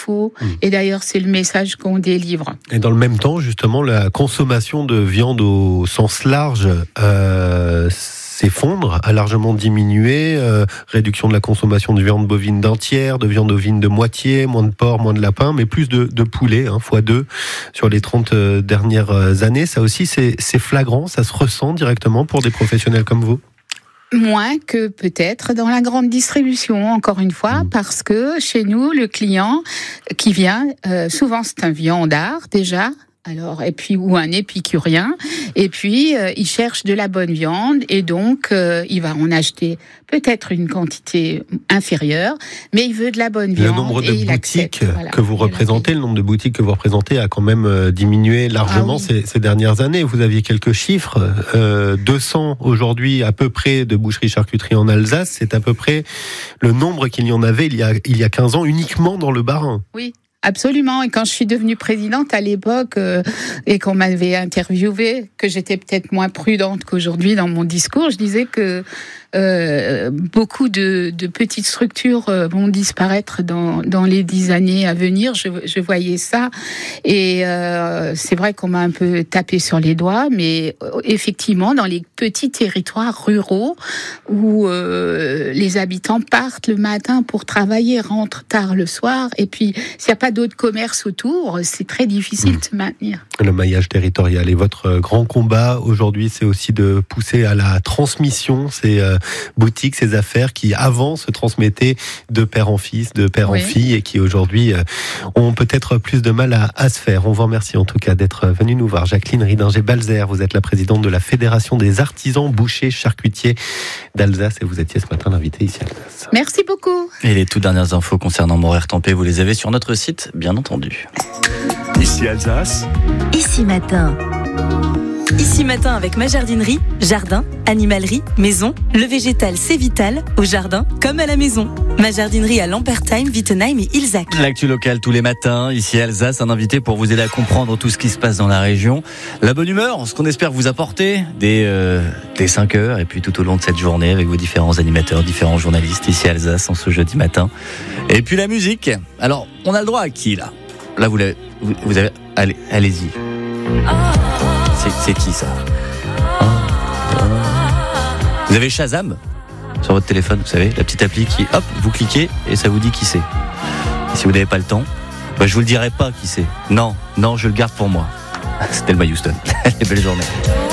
faut. Et d'ailleurs, c'est le message qu'on délivre. Et dans le même temps, justement, la consommation de viande au sens large s'effondre, a largement diminué, réduction de la consommation de viande bovine d'un tiers, de viande ovine de moitié, moins de porc, moins de lapin, mais plus de poulet, x2 sur les 30 dernières années. Ça aussi, c'est flagrant, ça se ressent directement pour des professionnels comme vous? Moins que peut-être dans la grande distribution, encore une fois, parce que chez nous, le client qui vient, souvent c'est un viandard déjà, alors, et puis, ou un épicurien, et puis il cherche de la bonne viande, et donc il va en acheter peut-être une quantité inférieure, mais il veut de la bonne viande. Le nombre de boutiques que vous représentez, le nombre de boutiques que vous représentez a quand même diminué largement ces dernières années. Vous aviez quelques chiffres, 200 aujourd'hui à peu près de boucheries-charcuteries en Alsace, c'est à peu près le nombre qu'il y en avait il y a 15 ans uniquement dans le Bas-Rhin. Oui. Absolument. Et quand je suis devenue présidente à l'époque et qu'on m'avait interviewée, que j'étais peut-être moins prudente qu'aujourd'hui dans mon discours, je disais que beaucoup de petites structures vont disparaître dans les 10 années à venir. Je voyais ça. Et c'est vrai qu'on m'a un peu tapé sur les doigts, mais effectivement, dans les petits territoires ruraux où les habitants partent le matin pour travailler, rentrent tard le soir, et puis s'il n'y a pas d'autres commerces autour, c'est très difficile de se maintenir. Le maillage territorial. Et votre grand combat aujourd'hui, c'est aussi de pousser à la transmission ces boutiques, ces affaires qui avant se transmettaient de père en fils, de père en fille, et qui aujourd'hui ont peut-être plus de mal à se faire. On vous remercie en tout cas d'être venu nous voir. Jacqueline Ridinger-Balzer, vous êtes la présidente de la Fédération des artisans bouchers charcutiers d'Alsace, et vous étiez ce matin l'invité ici à Alsace. Merci beaucoup. Et les toutes dernières infos concernant Morer Tempé, vous les avez sur notre site, bien entendu. Ici Alsace. Ici Matin. Ici Matin avec ma jardinerie, jardin, animalerie, maison, le végétal c'est vital, au jardin comme à la maison. Ma jardinerie à Lampertheim, Wittenheim et Ilzac. L'actu locale tous les matins, ici Alsace, un invité pour vous aider à comprendre tout ce qui se passe dans la région. La bonne humeur, ce qu'on espère vous apporter dès 5 heures, et puis tout au long de cette journée avec vos différents animateurs, différents journalistes ici à Alsace en ce jeudi matin. Et puis la musique. Alors, on a le droit à qui là? Là, vous avez, allez-y. C'est qui ça? Vous avez Shazam sur votre téléphone, vous savez, la petite appli qui, hop, vous cliquez et ça vous dit qui c'est. Et si vous n'avez pas le temps, je vous le dirai pas qui c'est. Non, je le garde pour moi. C'était le Houston. Allez, belle journée.